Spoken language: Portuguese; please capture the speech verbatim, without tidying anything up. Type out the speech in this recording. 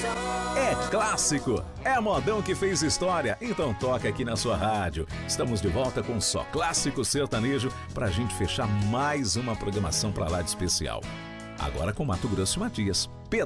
É clássico, é modão que fez história, então toca aqui na sua rádio. Estamos de volta com Só Clássico Sertanejo pra gente fechar mais uma programação pra lá de especial. Agora com Mato Grosso e Matias,